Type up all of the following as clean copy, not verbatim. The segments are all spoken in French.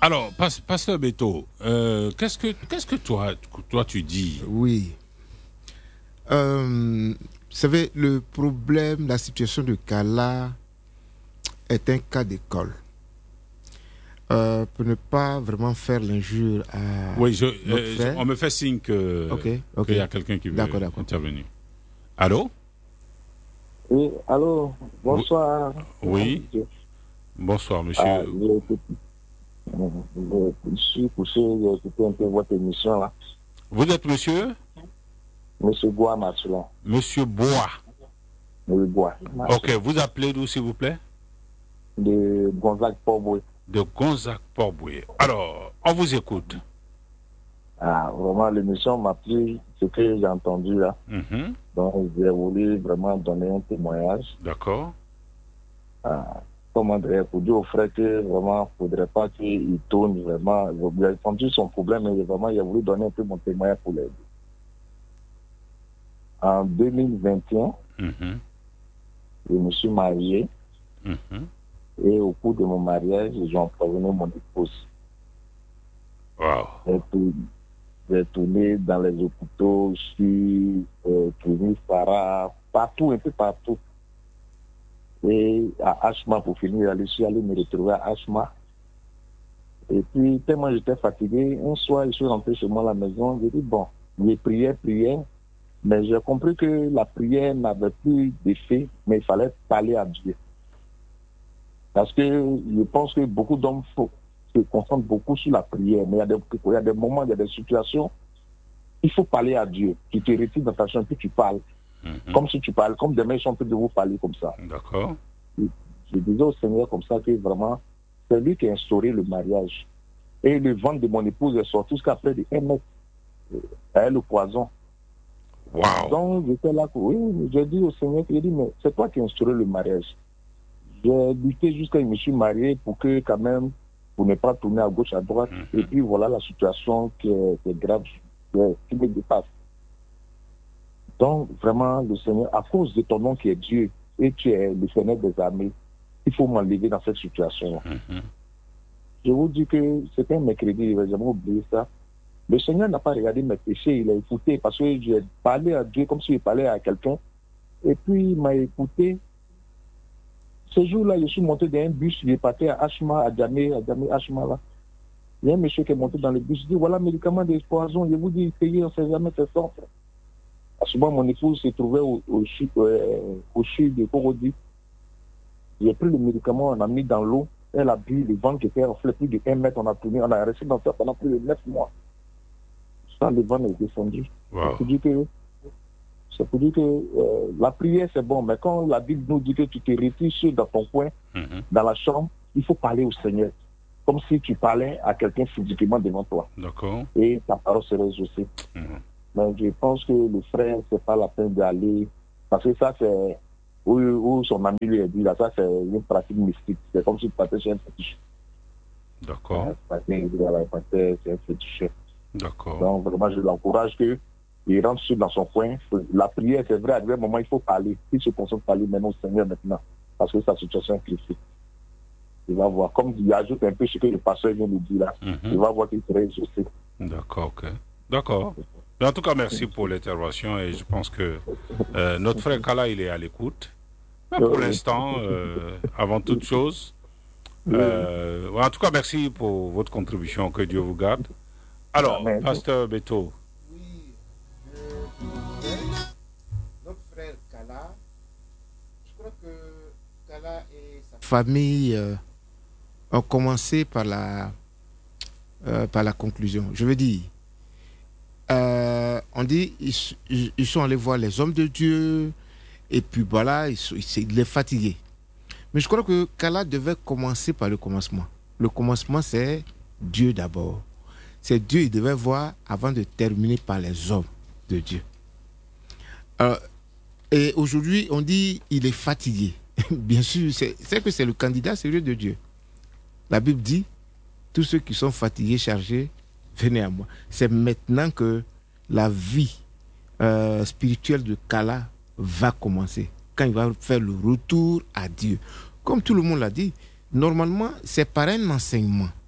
Alors, Pasteur Beto, qu'est-ce que toi tu dis? Oui. Vous savez, le problème, la situation de Kala est un cas d'école. Pour ne pas vraiment faire l'injure à Oui, notre frère. on me fait signe qu'il y a quelqu'un qui veut D'accord. intervenir. Allô? Oui, allô, bonsoir. Oui. Bonsoir, monsieur. Je suis couché, j'ai écouté un peu votre émission là. Vous êtes monsieur? Monsieur Bois Matulon. Monsieur Bois. Oui, Bois. Ok, vous appelez d'où, s'il vous plaît? De Gonzague Port-Boué. De Gonzague Port-Boué. Alors, on vous écoute. Ah, vraiment, l'émission m'a plu, ce que j'ai entendu là. Donc, j'ai voulu vraiment donner un témoignage. D'accord. Comment dire, pour dire aux frères que vraiment, il ne faudrait pas qu'il tourne vraiment. J'ai entendu son problème, mais vraiment, j'ai voulu donner un peu mon témoignage pour l'aider. En 2021, je me suis marié. Et au cours de mon mariage, j'ai empoisonné mon épouse. Wow. J'ai tourné dans les hôpitaux, je suis tourné partout, un peu partout. Et à Ashma, pour finir, je suis allé me retrouver à Ashma. Et puis, tellement j'étais fatigué, un soir, je suis rentré chez moi à la maison, j'ai dit, bon, j'ai prié, mais j'ai compris que la prière n'avait plus d'effet, mais il fallait parler à Dieu. Parce que je pense que beaucoup d'hommes se concentrent beaucoup sur la prière, mais il y a des moments, il y a des situations, il faut parler à Dieu. Tu te retires dans ta chambre, puis tu parles. Comme si tu parles, comme demain, ils sont en train de vous parler comme ça. D'accord. Je disais au Seigneur comme ça que vraiment, c'est lui qui a instauré le mariage. Et le ventre de mon épouse est sorti jusqu'à près de 1 mètre. Elle le poison. Wow. Donc, j'étais là, oui, j'ai dit au Seigneur, j'ai dit, mais c'est toi qui as instauré le mariage. J'ai lutté jusqu'à ce que je me suis marié pour que, quand même, pour ne pas tourner à gauche, à droite. Et puis, voilà la situation qui est grave, qui me dépasse. Donc, vraiment, le Seigneur, à cause de ton nom qui est Dieu, et tu es le Seigneur des armées, il faut m'enlever dans cette situation. Je vous dis que c'était un mercredi, je n'ai jamais oublié ça. Le Seigneur n'a pas regardé mes péchés, il a écouté, parce que j'ai parlé à Dieu comme si je parlais à quelqu'un. Et puis, il m'a écouté. Ce jour-là, je suis monté dans un bus, il est parti à Ashma, à Djamé, Ashma, là. Il y a un monsieur qui est monté dans le bus, il dit, voilà, médicament de poison, je vous dis, payez, on ne sait jamais faire ça. À ce moment, mon épouse se trouvait au CHU de Korodi. J'ai pris le médicament, on a mis dans l'eau, elle a bu, le ventre qui était enflé plus de 1 mètre, on a tourné, on a resté dans ça pendant plus de 9 mois. Ça, le ventre est descendu. Wow. C'est pour dire que la prière, c'est bon, mais quand la Bible nous dit que tu te retires dans ton coin, dans la chambre, il faut parler au Seigneur. Comme si tu parlais à quelqu'un physiquement devant toi. D'accord. Et ta parole serait exaucée. Mais je pense que le frère, c'est pas la peine d'aller. Parce que ça, c'est où son ami lui a dit, là, ça, c'est une pratique mystique. C'est comme si tu partais chez un fétiche. D'accord. C'est un fétiche. D'accord. Donc, vraiment, je l'encourage qu'il rentre dans son coin. La prière, c'est vrai, à un moment, il faut parler. Il se concentre à parler maintenant au Seigneur maintenant. Parce que sa situation est critique. Il va voir. Comme il ajoute un peu ce que le pasteur vient de dire là, il va voir qu'il serait exaucé. D'accord, ok. D'accord. Mais en tout cas, merci pour l'intervention et je pense que notre frère Kala, il est à l'écoute. Mais pour l'instant, avant toute chose, en tout cas, merci pour votre contribution. Que Dieu vous garde. Alors, Amen. Pasteur Beto. Oui. Notre frère Kala, je crois que Kala et sa famille ont commencé par la conclusion. Je veux dire, on dit ils sont allés voir les hommes de Dieu et puis voilà, il est fatigué. Mais je crois que Kala devait commencer par le commencement. Le commencement, c'est Dieu d'abord. C'est Dieu, il devait voir avant de terminer par les hommes de Dieu. Et aujourd'hui, on dit il est fatigué. Bien sûr, c'est que c'est le candidat sérieux de Dieu. La Bible dit, tous ceux qui sont fatigués, chargés, venez à moi. C'est maintenant que la vie spirituelle de Kala va commencer. Quand il va faire le retour à Dieu. Comme tout le monde l'a dit, normalement, c'est par un enseignement.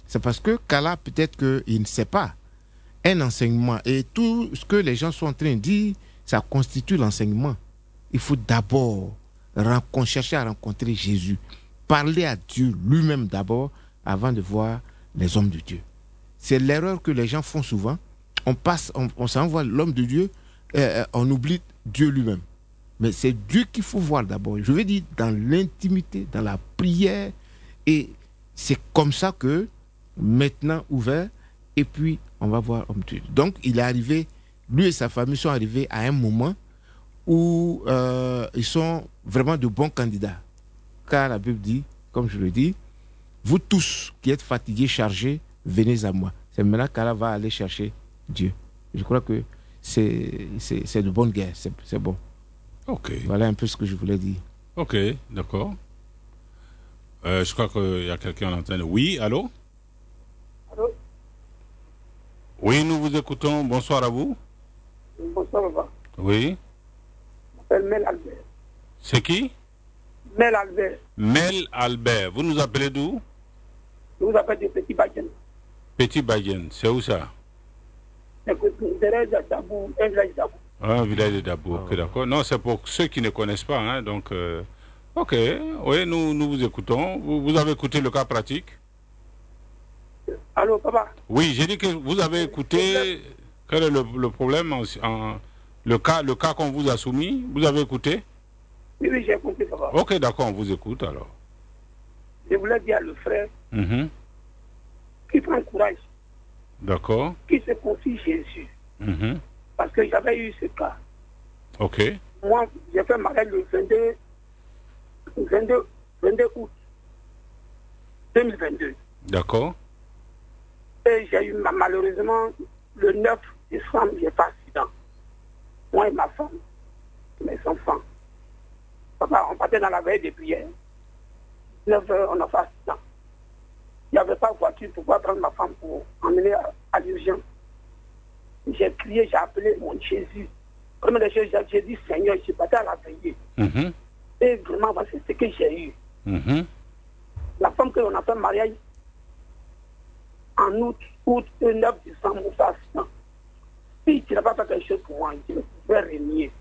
C'est parce que Kala, peut-être qu'il ne sait pas un enseignement. Et tout ce que les gens sont en train de dire, ça constitue l'enseignement. Il faut d'abord chercher à rencontrer Jésus. Parler à Dieu lui-même d'abord, avant de voir les hommes de Dieu. C'est l'erreur que les gens font souvent. On s'envoie l'homme de Dieu, on oublie Dieu lui-même. Mais c'est Dieu qu'il faut voir d'abord. Je veux dire, dans l'intimité, dans la prière. Et c'est comme ça que, maintenant ouvert, et puis on va voir l'homme de Dieu. Donc, il est arrivé, lui et sa famille sont arrivés à un moment où ils sont vraiment de bons candidats. Car la Bible dit, comme je le dis, vous tous qui êtes fatigués, chargés, venez à moi. C'est maintenant qu'Allah va aller chercher Dieu. Je crois que c'est de bonne guerre, c'est bon. Ok. Voilà un peu ce que je voulais dire. Ok, d'accord. Je crois qu'il y a quelqu'un à l'antenne. Oui, allô? Allô? Oui, nous vous écoutons. Bonsoir à vous. Bonsoir, papa. Oui. Je m'appelle Mel Albert. C'est qui? Mel Albert. Mel Albert. Vous nous appelez d'où? Je vous appelle de Petit Bayen. Petit Bayen. C'est où ça? C'est derrière Dabou, un village Dabou. Un village de Dabou. Ok, d'accord. Non, c'est pour ceux qui ne connaissent pas. Hein, donc, ok. Oui, nous vous écoutons. Vous avez écouté le cas pratique? Allô, papa? Oui, j'ai dit que vous avez écouté. Quel est le problème le cas qu'on vous a soumis? Vous avez écouté? Oui, j'ai compris, papa. Ok, d'accord, on vous écoute alors. Je voulais dire à le frère qui prend courage, D'accord. qui se confie Jésus. Parce que j'avais eu ce cas. Ok. Moi, j'ai fait mariage le 22 août 2022. D'accord. Et j'ai eu, malheureusement, le 9 décembre, j'ai fait accident. Moi et ma femme, mes enfants. Papa, on partait dans la veille des prières. 9 heures, on a fait accident. Il n'y avait pas de voiture pour pouvoir prendre ma femme pour emmener à l'urgence. J'ai crié, j'ai appelé mon Jésus. Première des choses, j'ai dit, Seigneur, je suis parti à la veillée. Et vraiment, c'est ce que j'ai eu. La femme que l'on a fait mariage en août 9 décembre, on fait accident. Si tu n'as pas fait quelque chose pour moi, je vais renier.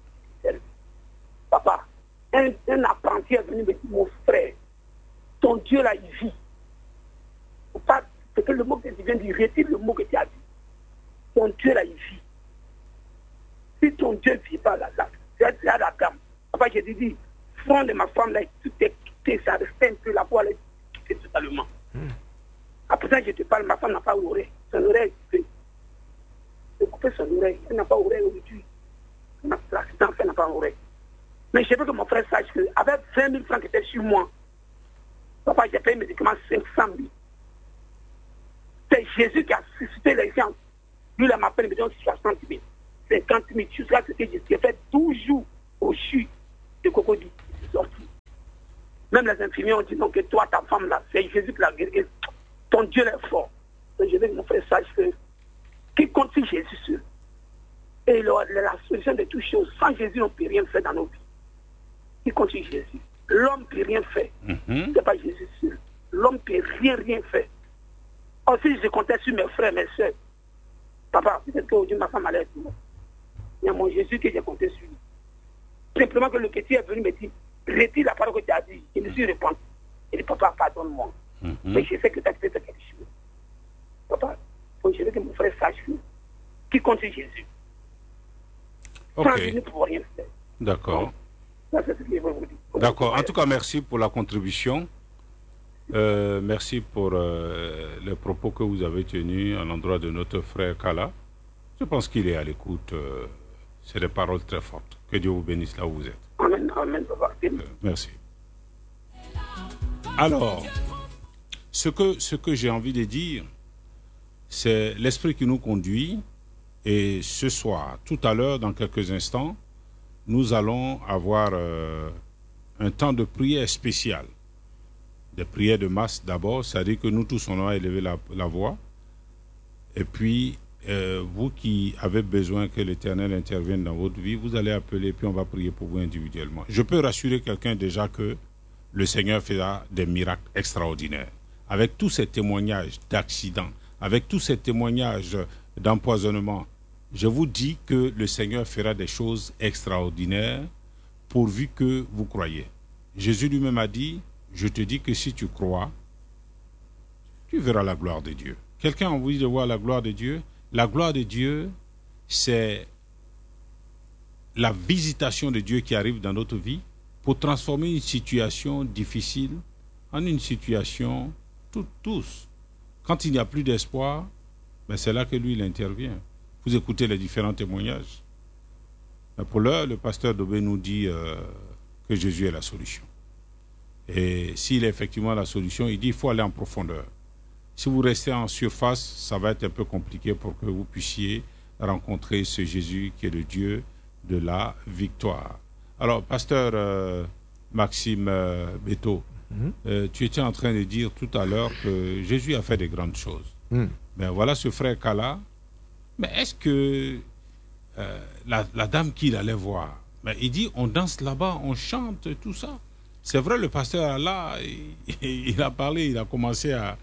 Papa, un apprenti est venu me dire, mon frère, ton Dieu là, il vit. Faut pas, c'est que le mot que tu viens de dire, retire le mot que tu as dit. Ton Dieu là, il vit. Si ton Dieu ne vit pas là, tu as la gamme. Papa, j'ai dit, front de ma femme là, tout est quitté, ça restait un peu la voix, elle est quittée totalement. Après ça, je te parle, ma femme n'a pas oreille. Son oreille est coupée. J'ai coupé son oreille. Elle n'a pas oreille aujourd'hui. L'accident fait n'a pas oreille. Mais je veux que mon frère sache qu'avec 20 000 francs qui étaient sur moi, papa, j'ai payé mes médicaments 500 000. C'est Jésus qui a suscité les gens. Lui, il m'a appelé, il me dit 60 000, 50 000. Jusqu'à ce que j'ai fait 12 jours au CHU de Cocody. Je suis sorti. Même les infirmiers ont dit non, que toi, ta femme, là, c'est Jésus qui l'a guéri. Ton Dieu est fort. Donc, je veux que mon frère sache que qui compte sur Jésus seul. Et la solution de toutes choses, sans Jésus, on ne peut rien faire dans nos vies. Qui compte sur Jésus. L'homme ne peut rien faire. Ce n'est pas Jésus seul. L'homme ne peut rien faire. Aussi, je comptais sur mes frères, mes soeurs. Papa, peut-être qu'aujourd'hui, ma femme allait être morte. Il y a mon Jésus que j'ai compté sur lui. Simplement que le petit est venu me dire, retire la parole que tu as dit. Je me suis répandu. Il dit, papa, pardonne-moi. Mais je sais que tu as fait quelque chose. Papa, je veux que mon frère sache qui compte sur Jésus. Ok. Sans lui, ne pouvons rien faire. D'accord. Ça, c'est ce que je veux vous dire. D'accord. En tout cas, merci pour la contribution. Merci pour les propos que vous avez tenus à l'endroit de notre frère Kala. Je pense qu'il est à l'écoute. C'est des paroles très fortes. Que Dieu vous bénisse là où vous êtes. Amen, amen, papa. Merci. Alors, ce que j'ai envie de dire, c'est l'esprit qui nous conduit. Et ce soir, tout à l'heure, dans quelques instants, nous allons avoir un temps de prière spécial. Des prières de masse d'abord, c'est-à-dire que nous tous, on va élever la voix. Et puis, vous qui avez besoin que l'Éternel intervienne dans votre vie, vous allez appeler, puis on va prier pour vous individuellement. Je peux rassurer quelqu'un déjà que le Seigneur fera des miracles extraordinaires. avec tous ces témoignages d'accidents, avec tous ces témoignages d'empoisonnement, je vous dis que le Seigneur fera des choses extraordinaires pourvu que vous croyez. Jésus lui-même a dit, je te dis que si tu crois, tu verras la gloire de Dieu. Quelqu'un a envie de voir la gloire de Dieu? La gloire de Dieu, c'est la visitation de Dieu qui arrive dans notre vie pour transformer une situation difficile en une situation tous. Quand il n'y a plus d'espoir, ben c'est là que lui, il intervient. Vous écoutez les différents témoignages. Mais pour l'heure, le pasteur Dobé nous dit que Jésus est la solution. Et s'il est effectivement la solution, il dit qu'il faut aller en profondeur. Si vous restez en surface, ça va être un peu compliqué pour que vous puissiez rencontrer ce Jésus qui est le Dieu de la victoire. Alors, pasteur Maxime Beto, tu étais en train de dire tout à l'heure que Jésus a fait de grandes choses. Ben voilà ce frère Kala. Mais est-ce que la dame qu'il allait voir, ben il dit on danse là-bas, on chante, tout ça. C'est vrai, le pasteur là, il a parlé, il a commencé à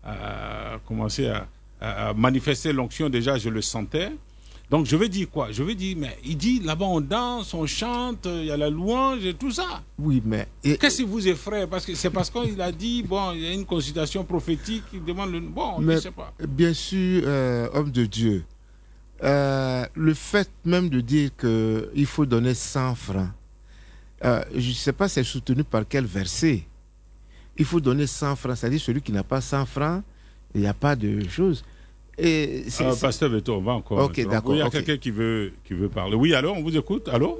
manifester l'onction, déjà je le sentais. Donc je vais dire quoi? Je vais dire, mais il dit là-bas on danse, on chante, il y a la louange et tout ça. Oui, mais... Qu'est-ce qui vous effraie? C'est parce qu'il a dit, bon, il y a une consultation prophétique, il demande le... Bon, mais, je ne sais pas. Bien sûr, homme de Dieu, le fait même de dire qu'il faut donner 100 francs, je ne sais pas c'est soutenu par quel verset. Il faut donner 100 francs, c'est-à-dire celui qui n'a pas 100 francs, il n'y a pas de chose. Et pasteur Beto, on va encore. Ok, d'accord. Il y a quelqu'un qui veut parler. Oui, allô, on vous écoute. Allô?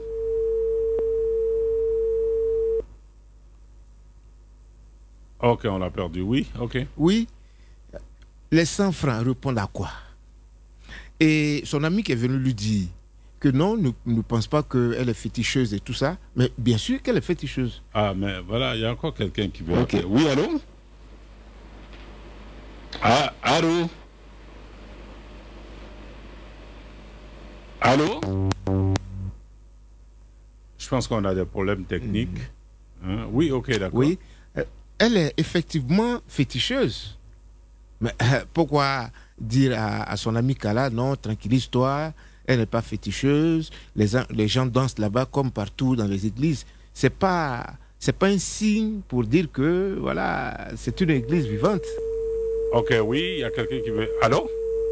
Ok, on l'a perdu. Oui, ok. Oui, les 100 francs répondent à quoi? Et son ami qui est venu lui dire que non, ne pense pas qu'elle est féticheuse et tout ça, mais bien sûr qu'elle est féticheuse. Ah, mais voilà, il y a encore quelqu'un qui veut. Okay. Oui, allô? Ah, allô? Allô? Je pense qu'on a des problèmes techniques. Hein? Oui, ok, d'accord. Oui, elle est effectivement féticheuse. Mais pourquoi dire à son ami Kala, non, tranquillise-toi, elle n'est pas féticheuse, les gens dansent là-bas comme partout dans les églises. C'est pas un signe pour dire que, voilà, c'est une église vivante. Ok, oui, il y a quelqu'un qui veut... Allô?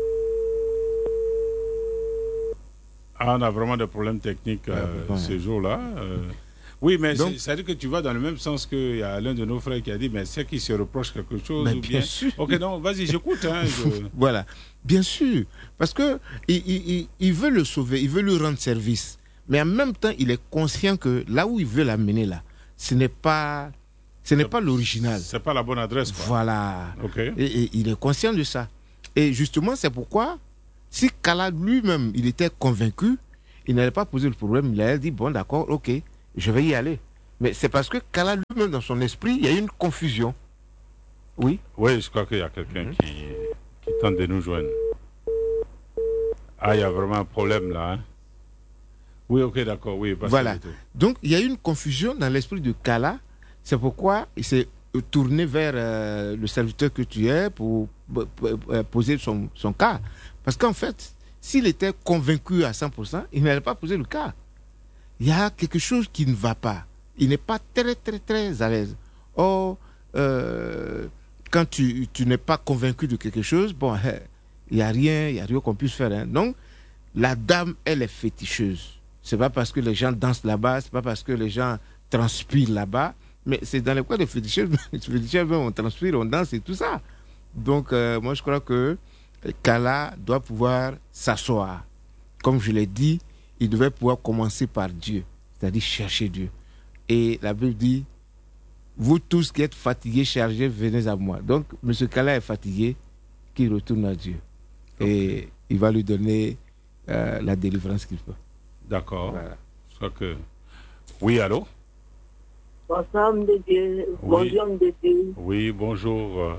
Ah, on a vraiment des problèmes techniques ce jour-là. Oui, mais donc, ça veut dire que tu vas dans le même sens qu'il y a l'un de nos frères qui a dit, mais c'est qu'il se reproche quelque chose ou bien... sûr. Ok, donc vas-y, j'écoute. Hein, Voilà, bien sûr. Parce que il veut le sauver, il veut lui rendre service. Mais en même temps, il est conscient que là où il veut l'amener, là, ce n'est pas l'original. C'est pas la bonne adresse, quoi. Voilà. Okay. Et il est conscient de ça. Et justement, c'est pourquoi, si Kala lui-même, il était convaincu, il n'allait pas poser le problème. Il allait dire, bon, d'accord, ok, je vais y aller. Mais c'est parce que Kala lui-même, dans son esprit, il y a une confusion. Oui? Oui, je crois qu'il y a quelqu'un qui tente de nous joindre. Ah, il y a vraiment un problème là. Hein? Oui, ok, d'accord. Oui, voilà. Donc, il y a une confusion dans l'esprit de Kala. C'est pourquoi il s'est tourné vers le serviteur que tu es pour poser son cas. Parce qu'en fait, s'il était convaincu à 100%, il n'allait pas poser le cas. Il y a quelque chose qui ne va pas. Il n'est pas très, très, très à l'aise. Or, quand tu n'es pas convaincu de quelque chose, bon, il n'y a rien qu'on puisse faire. Hein. Donc, la dame, elle est féticheuse. C'est pas parce que les gens dansent là-bas, c'est pas parce que les gens transpirent là-bas, mais c'est dans les coins des féticheuses, on transpire, on danse et tout ça. Donc, moi, je crois que Kala doit pouvoir s'asseoir. Comme je l'ai dit, il devait pouvoir commencer par Dieu, c'est-à-dire chercher Dieu. Et la Bible dit, vous tous qui êtes fatigués, chargés, venez à moi. Donc, M. Kala est fatigué, qu'il retourne à Dieu. Okay. Et il va lui donner la délivrance qu'il peut. D'accord. Voilà. Je crois que... Oui, allô? Bonsoir, de Dieu. Oui. Bonjour, de Dieu. Oui, bonjour.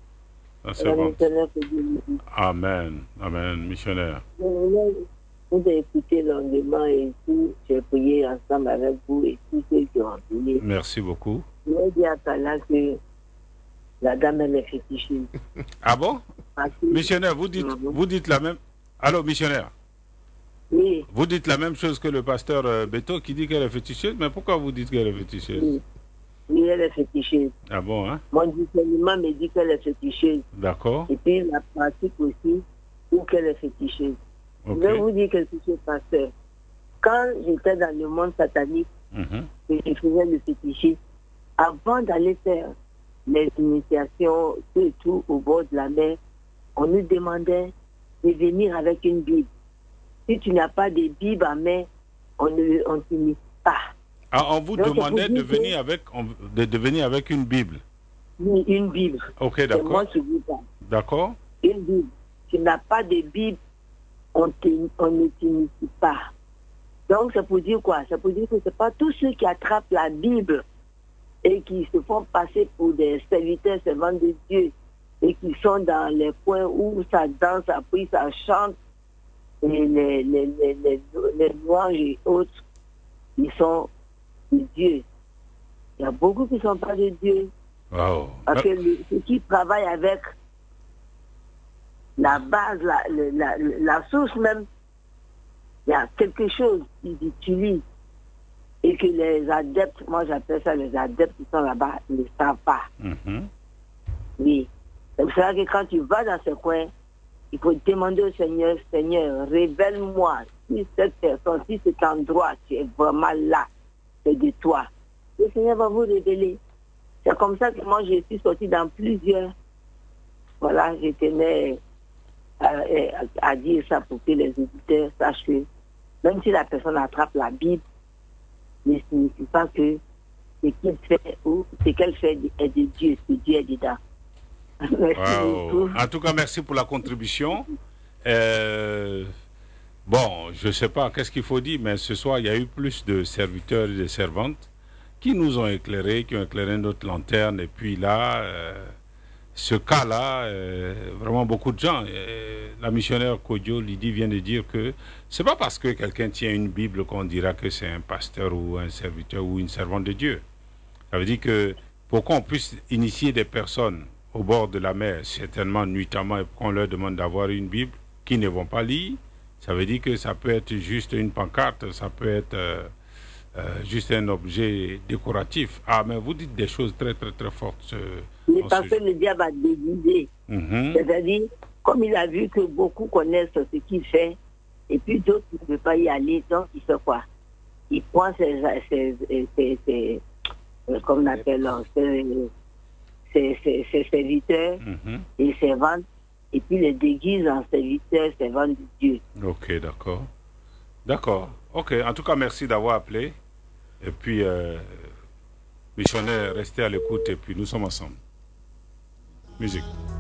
Amen. Amen, missionnaire. Vous avez écouté longuement et tout. J'ai prié ensemble avec vous et tous ceux qui ont prié. Merci beaucoup. Je vais dire à Kala que La dame, elle est féticheuse. Ah bon? Parce que- Missionnaire, vous dites la même... Allô, missionnaire, Oui, vous dites la même chose que le pasteur Beto qui dit qu'elle est féticheuse, mais pourquoi vous dites qu'elle est féticheuse? oui. Oui, elle est féticheuse. Ah bon, hein? Mon discernement me dit qu'elle est féticheuse. D'accord. Et puis la pratique aussi, ou qu'elle est féticheuse. Ok. Je vais vous dire quelque chose, pasteur. Quand j'étais dans le monde satanique, Mhm. et je faisais le fétichisme, avant d'aller faire les initiations, tout et tout, au bord de la mer, on nous demandait de venir avec une Bible. Si tu n'as pas de Bible en main, on ne t'initie pas. Ah, on vous Donc, demandait c'est de pour dire venir avec une Bible. Oui, une Bible. Ok, C'est d'accord. moi qui vous parle. D'accord. Une Bible. Tu n'as pas de Bible, on ne t'initie pas. Donc, c'est pour dire quoi? C'est pour dire que ce n'est pas tous ceux qui attrapent la Bible et qui se font passer pour des serviteurs, servants de Dieu, et qui sont dans les coins où ça danse, après ça chante, et les louanges et autres, ils sont de Dieu. Il y a beaucoup qui ne sont pas de Dieu. Wow. Parce que ceux qui travaillent avec la base, la source même, il y a quelque chose qu'ils utilisent et que les adeptes, moi j'appelle ça les adeptes qui sont là-bas, ne savent pas. Mhm. Oui. C'est pour ça que quand tu vas dans ce coin, il faut demander au Seigneur, Seigneur, révèle-moi si cette personne, si cet endroit, tu es vraiment là, c'est de toi. Le Seigneur va vous révéler. C'est comme ça que moi je suis sortie dans plusieurs. Voilà, je tenais à dire ça pour que les auditeurs sachent que même si la personne attrape la Bible, ne signifie pas que ce qu'il fait ou ce qu'elle fait est de Dieu, que Dieu est dedans. Merci Wow. beaucoup. En tout cas, merci pour la contribution. Bon, je ne sais pas qu'est-ce qu'il faut dire, mais ce soir, il y a eu plus de serviteurs et de servantes qui nous ont éclairés, qui ont éclairé notre lanterne. Et puis là, ce cas-là, vraiment beaucoup de gens. La missionnaire Kodjo Lydie vient de dire que c'est pas parce que quelqu'un tient une Bible qu'on dira que c'est un pasteur ou un serviteur ou une servante de Dieu. Ça veut dire que pour qu'on puisse initier des personnes au bord de la mer, certainement nuitamment, et qu'on leur demande d'avoir une Bible, qui ne vont pas lire, ça veut dire que ça peut être juste une pancarte, ça peut être juste un objet décoratif. Ah, mais vous dites des choses très, très, très fortes. Mais parce que le diable a déguisé. C'est-à-dire, comme il a vu que beaucoup connaissent ce qu'il fait, et puis d'autres ne peuvent pas y aller, donc il fait quoi? Il prend ses comme on appelle, ses serviteurs et servantes, et puis les déguise en serviteurs, servantes de Dieu. Ok, d'accord. D'accord. Ok, en tout cas, merci d'avoir appelé. Et puis, missionnaire, restez à l'écoute et puis nous sommes ensemble. Musique.